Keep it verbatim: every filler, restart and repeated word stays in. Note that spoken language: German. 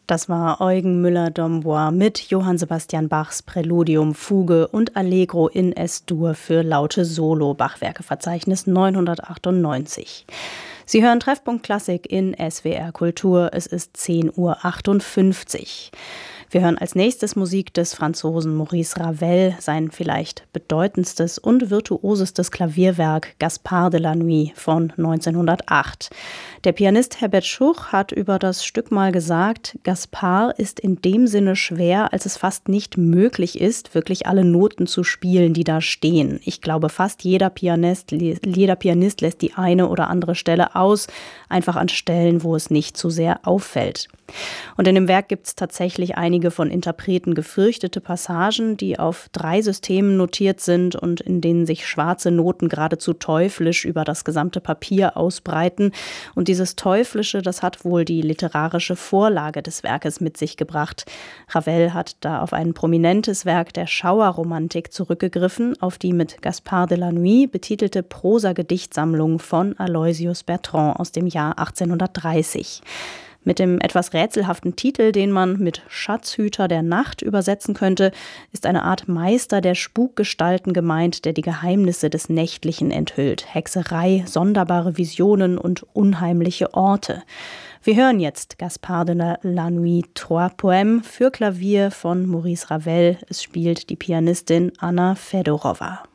Das war Eugen Müller-Dombois mit Johann Sebastian Bachs Präludium, Fuge und Allegro in Es-Dur für laute Solo, Bachwerkeverzeichnis neunhundertachtundneunzig. Sie hören Treffpunkt Klassik in S W R Kultur. Es ist zehn Uhr achtundfünfzig. Wir hören als nächstes Musik des Franzosen Maurice Ravel, sein vielleicht bedeutendstes und virtuosestes Klavierwerk Gaspard de la Nuit von neunzehnhundertacht. Der Pianist Herbert Schuch hat über das Stück mal gesagt, Gaspard ist in dem Sinne schwer, als es fast nicht möglich ist, wirklich alle Noten zu spielen, die da stehen. Ich glaube, fast jeder Pianist, jeder Pianist lässt die eine oder andere Stelle aus, einfach an Stellen, wo es nicht zu sehr auffällt. Und in dem Werk gibt es tatsächlich einige von Interpreten gefürchtete Passagen, die auf drei Systemen notiert sind und in denen sich schwarze Noten geradezu teuflisch über das gesamte Papier ausbreiten. Und dieses Teuflische, das hat wohl die literarische Vorlage des Werkes mit sich gebracht. Ravel hat da auf ein prominentes Werk der Schauerromantik zurückgegriffen, auf die mit Gaspard de la Nuit betitelte Prosa-Gedichtsammlung von Aloysius Bertrand aus dem Jahr achtzehnhundertdreißig. Mit dem etwas rätselhaften Titel, den man mit Schatzhüter der Nacht übersetzen könnte, ist eine Art Meister der Spukgestalten gemeint, der die Geheimnisse des Nächtlichen enthüllt. Hexerei, sonderbare Visionen und unheimliche Orte. Wir hören jetzt Gaspard de la Nuit Trois Poèmes für Klavier von Maurice Ravel. Es spielt die Pianistin Anna Fedorova.